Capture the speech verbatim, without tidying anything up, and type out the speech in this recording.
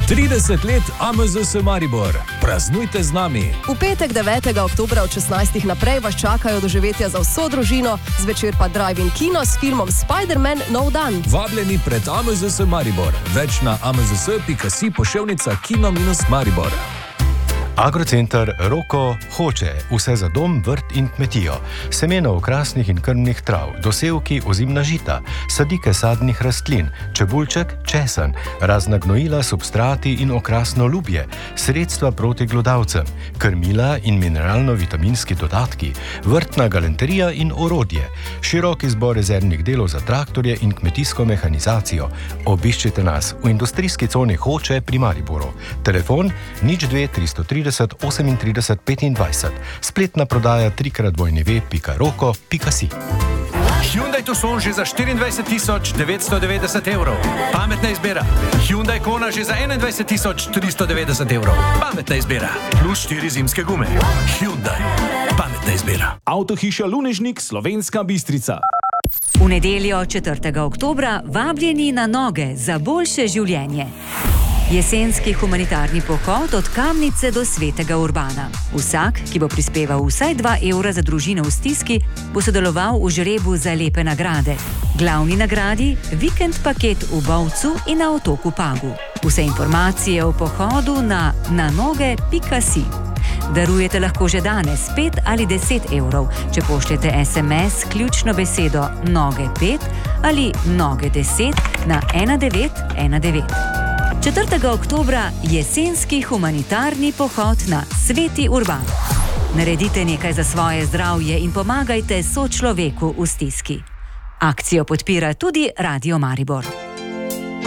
trideset let A M Z S Maribor. Praznujte z nami. V petek devetega oktobra od šestnajstih naprej vas čakajo doživetja za vso družino, zvečer pa drive-in kino s filmom Spider-Man Nov dan. Vabljeni pred A M Z S Maribor. Več na a m z s pika si poševnica kino minus Maribor. Agrocenter Roko hoče vse za dom, vrt in kmetijo. Semena okrasnih in krmnih trav, dosevki ozimna žita, sadike sadnih rastlin, čebulček, česen, razna gnojila, substrati in okrasno ljubje, sredstva proti glodavcem, krmila in mineralno-vitaminski dodatki, vrtna galanterija in orodje, širok izbor rezervnih delov za traktorje in kmetijsko mehanizacijo. Obiščite nas v industrijski coni Hoče pri Mariboru. Telefon nič dve tristo trideset osemintrideset petindvajset. Spletna prodaja tri krat dvojni ve pika roko pika si. Hyundai Tucson že za štiriindvajset tisoč devetsto devetdeset evrov. Pametna izbira. Hyundai Kona že za enaindvajset tisoč tristo devetdeset evrov. Pametna izbira. Plus štiri zimske gume. Hyundai. Pametna izbira. Avtohiša Lunežnik, Slovenska Bistrica. V nedeljo četrtega oktobra vabljeni na noge za boljše življenje. Jesenski humanitarni pohod od Kamnice do Svetega Urbana. Vsak, ki bo prispeval vsaj dva evra za družino v stiski, bo sodeloval v žrebu za lepe nagrade. Glavni nagradi vikend paket v Bovcu in na otoku Pagu. Vse informacije o pohodu na nanoge pika si. Darujete lahko že danes pet ali deset evrov, če pošljete es em es ključno besedo noge pet ali noge deset na ena devet ena devet. četrtega oktobra jesenski humanitarni pohod na Sveti Urban. Naredite nekaj za svoje zdravje in pomagajte sočloveku v stiski. Akcijo podpira tudi Radio Maribor.